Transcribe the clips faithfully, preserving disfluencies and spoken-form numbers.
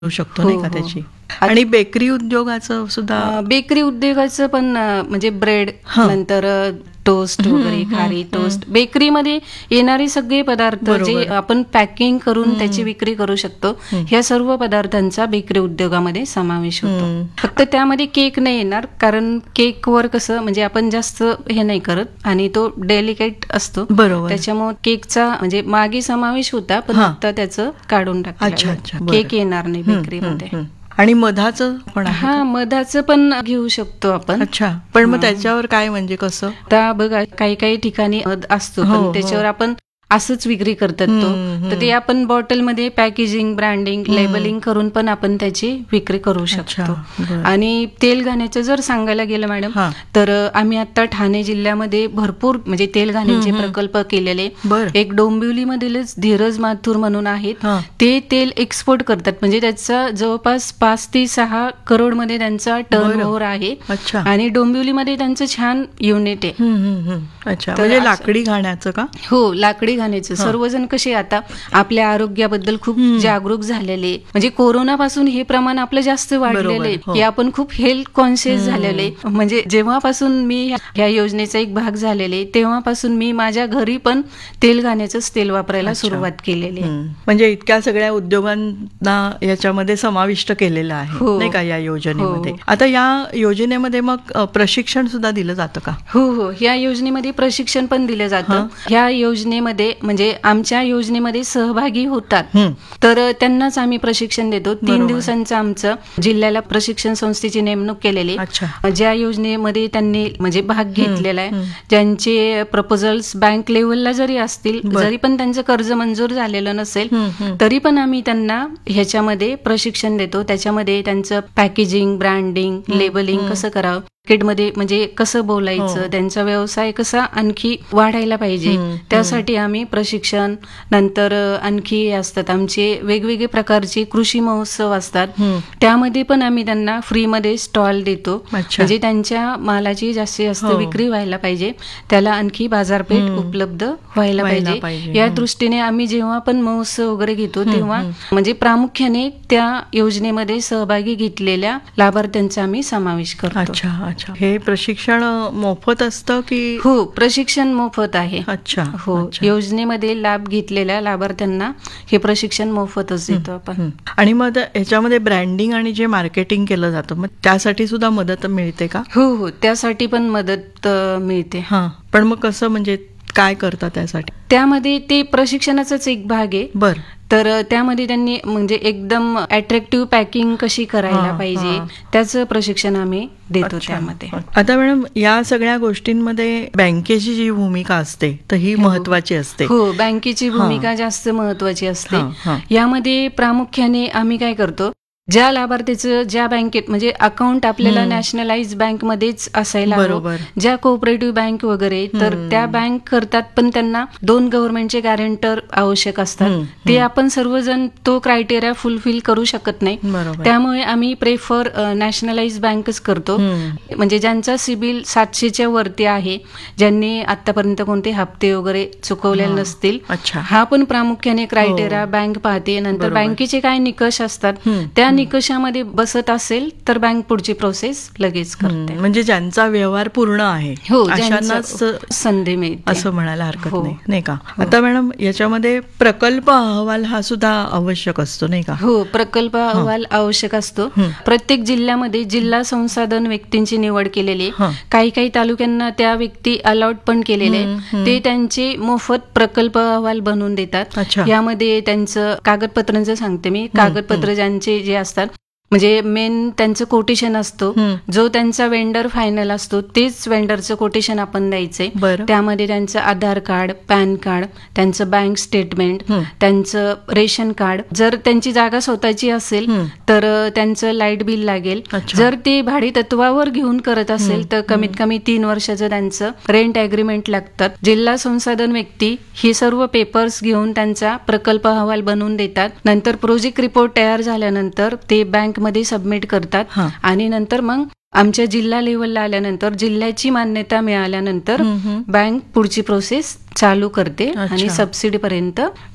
करू शकतो हो, नाही का हो. त्याची. आणि बेकरी उद्योगाचं सुद्धा अ, बेकरी उद्योगाचं पण अ, म्हणजे ब्रेड हां. नंतर अ, टोस्ट हम्म, वगैरे हम्म, खारी हम्म. टोस्ट बेकरीमध्ये येणारे सगळे पदार्थ जे बरोबर. आपण पॅकिंग करून हम्म. त्याची विक्री करू शकतो हम्म. ह्या सर्व पदार्थांचा बेकरी उद्योगामध्ये समावेश होतो. हम्म. फक्त त्यामध्ये केक नाही येणार, कारण केकवर कसं म्हणजे आपण जास्त हे नाही करत आणि तो डेलिकेट असतो, बरोबर. त्याच्यामुळे केकचा म्हणजे मागे समावेश होता पण हां. आता त्याचं काढून अच्छा टाकलं. अच्छा बरं. केक येणार नाही हम्म, बेकरीमध्ये. हम्म, हम्म. आणि मधाचं पण आहे हा का? मधाचं पण घेऊ शकतो आपण. अच्छा पण मग हां. त्याच्यावर काय म्हणजे कसं? आता बघा काही काही ठिकाणी मध असतो हो, पण हो. त्याच्यावर आपण असंच विक्री करतात तो हम्म, तर ते हम्म. आपण बॉटलमध्ये पॅकेजिंग ब्रँडिंग हम्म. लेबलिंग करून पण आपण त्याची विक्री करू अच्छा, शकतो. बरं. आणि तेल घाण्याचं जर सांगायला गेलं मॅडम हां. तर अ, आम्ही आता ठाणे जिल्ह्यामध्ये भरपूर म्हणजे तेल घाण्याचे हम्म, हम्म. प्रकल्प केलेले. बरं. एक डोंबिवलीमधीलच धीरज माथुर म्हणून आहेत, हां. ते तेल एक्सपोर्ट करतात म्हणजे त्याचा जवळपास पाच ते सहा करोड मध्ये त्यांचा टर्न बरं. ओव्हर आहे. अच्छा. आणि डोंबिवलीमध्ये त्यांचं छान युनिट आहे. हम्म, हम्म, हम्म. अच्छा तर म्हणजे असं- लाकडी घाण्याचं का? हो लाकडी घाण्याचं. हां. सर्वजण कसे आता आपल्या आरोग्याबद्दल खूप हम्म. जागरूक झालेले, म्हणजे कोरोनापासून हे प्रमाण आपलं जास्त वाढलेलं बरोबर, आहे हो. की आपण खूप हेल्थ कॉन्शियस हम्म. झालेले. म्हणजे जेव्हापासून मी ह्या- ह्या योजनेचा एक भाग झालेले तेव्हापासून मी माझ्या घरी पण तेल घाण्याचंच तेल वापरायला अच्छा. सुरुवात केलेली आहे. हम्म. म्हणजे इतक्या सगळ्या उद्योगांना याच्यामध्ये समाविष्ट केलेलं आहे हो. नाही का या योजनेमध्ये. हो. आता या योजनेमध्ये मग अ, प्रशिक्षण सुद्धा दिलं जातं का? हो हो या योजनेमध्ये प्रशिक्षण पण दिलं जातं. हां. ह्या योजनेमध्ये म्हणजे आमच्या योजनेमध्ये सहभागी होतात हम्म. तर त्यांनाच आम्ही प्रशिक्षण देतो. तीन बरोबर. दिवसांचं आमचं जिल्ह्याला प्रशिक्षण संस्थेची नेमणूक केलेली आहे. अच्छा. ज्या योजनेमध्ये त्यांनी म्हणजे भाग घेतलेला आहे, हम्म. ज्यांचे प्रपोजल्स बँक लेवलला जरी असतील, बरं. जरी पण त्यांचं कर्ज मंजूर झालेलं नसेल हम्म, हम्म. तरी पण आम्ही त्यांना ह्याच्यामध्ये प्रशिक्षण देतो. त्याच्यामध्ये त्यांचं पॅकेजिंग ब्रँडिंग लेबलिंग कसं करावं, मार्केटमध्ये म्हणजे कसं बोलायचं, हो. त्यांचा व्यवसाय कसा आणखी वाढायला पाहिजे हम्म, त्यासाठी आम्ही प्रशिक्षण. नंतर अ, आणखी हे असतात आमचे वेगवेगळे प्रकारचे कृषी महोत्सव असतात, हम्म. त्यामध्ये पण आम्ही त्यांना फ्रीमध्ये स्टॉल देतो. अच्छा. म्हणजे त्यांच्या मालाची जास्तीत जास्त हो. विक्री व्हायला पाहिजे, त्याला आणखी बाजारपेठ हम्म. उपलब्ध व्हायला व्हायला पाहिजे. पाहिजे. या हम्म. दृष्टीने आम्ही जेव्हा पण महोत्सव वगैरे घेतो हम्म, तेव्हा हम्म. म्हणजे प्रामुख्याने त्या योजनेमध्ये सहभागी घेतलेल्या लाभार्थ्यांचा आम्ही समावेश करतो. अच्छा अच्छा. हे प्रशिक्षण अ, मोफत असतं की? हो प्रशिक्षण मोफत आहे. अच्छा हो अच्छा. योजनेमध्ये लाभ घेतलेल्या लाभार्थ्यांना हे प्रशिक्षण मोफतच देतो आपण. हम्म. आणि मग ह्याच्यामध्ये ब्रँडिंग आणि जे मार्केटिंग केलं जातं मग त्यासाठी सुद्धा मदत मिळते का? हो हो त्यासाठी पण मदत अ, मिळते. हां पण मग कसं म्हणजे काय करता त्यासाठी? त्यामध्ये ते प्रशिक्षणाचाच एक भाग आहे. बर. तर त्यामध्ये त्यांनी म्हणजे एकदम अट्रॅक्टिव्ह पॅकिंग कशी करायला हां, पाहिजे हां. त्याचं प्रशिक्षण आम्ही देतो अच्छा. त्यामध्ये. आता मॅडम या सगळ्या गोष्टींमध्ये बँकेची जी भूमिका असते तर ही महत्वाची असते. हो बँकेची हां. भूमिका जास्त महत्वाची असते. हां, हां. यामध्ये प्रामुख्याने आम्ही काय करतो, ज्या लाभार्थीचं ज्या बँकेत म्हणजे अकाउंट आपल्याला हम्म. नॅशनलाइज बँकमध्येच असायला हवं, बरोबर. ज्या कोऑपरेटिव्ह बँक वगैरे तर हम्म. त्या बँक करतात पण त्यांना दोन गव्हर्नमेंटचे गॅरंटर आवश्यक असतात. हम्म, ते हम्म. आपण सर्वजण तो क्रायटेरिया फुलफिल करू शकत नाही. बरोबर. त्यामुळे आम्ही प्रेफर नॅशनलाइज बँकच करतो. हम्म. म्हणजे ज्यांचा सिबिल सातशेच्या वरती आहे, ज्यांनी आतापर्यंत कोणते हप्ते वगैरे चुकवलेले हां. नसतील, अच्छा. हा पण प्रामुख्याने क्रायटेरिया हो. बँक पाहते. नंतर बरोबर. बँकेचे काय निकष असतात हम्म. त्या निकषामध्ये बसत असेल तर बँक पुढची प्रोसेस लगेच करते. हम्म. म्हणजे ज्यांचा व्यवहार पूर्ण आहे हो अशांनाच ज्यांचं संधी मिळते असं म्हणायला हरकत हो. नाही नाही का? हो. आता मॅडम याच्यामध्ये प्रकल्प अहवाल हा सुद्धा आवश्यक असतो नाही का? हो प्रकल्प अहवाल आवश्यक असतो. हं. प्रत्येक जिल्ह्यामध्ये जिल्हा संसाधन व्यक्तींची निवड केलेली आहे. हं. काही काही तालुक्यांना त्या व्यक्ती अलॉट पण केलेले हं, हं. आहे. ते त्यांचे मोफत प्रकल्प अहवाल बनवून देतात. अच्छा. यामध्ये त्यांचं कागदपत्रांचं सांगते मी. कागदपत्र ज्यांचे जे असतात म्हणजे मेन त्यांचं कोटेशन असतो, हं. जो त्यांचा वेंडर फायनल असतो तेच वेंडरचं कोटेशन आपण द्यायचंय. बरं. त्यामध्ये त्यांचं आधार कार्ड, पॅन कार्ड, त्यांचं बँक स्टेटमेंट, हं. त्यांचं रेशन कार्ड, जर त्यांची जागा स्वतःची असेल हं. तर त्यांचं लाईट बिल लागेल. अच्छा. जर ते भाडे तत्वावर घेऊन करत असेल तर कमीत कमी तीन वर्षाचं त्यांचं रेंट अग्रीमेंट लागतात. जिल्हा संसाधन व्यक्ती ही सर्व पेपर्स घेऊन त्यांचा प्रकल्प अहवाल बनवून देतात. नंतर प्रोजेक्ट रिपोर्ट तयार झाल्यानंतर ते बँक मध्ये सबमिट करतात. हां. आणि नंतर मग आमच्या जिल्हा लेवलला आल्यानंतर जिल्ह्याची मान्यता मिळाल्यानंतर हं, हं. बँक पुढची प्रोसेस चालू करते अच्छा. आणि सबसिडी पर्यंत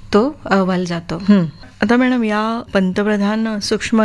तो अहवाल जातो. हं. आता मॅडम, या पंतप्रधान सूक्ष्म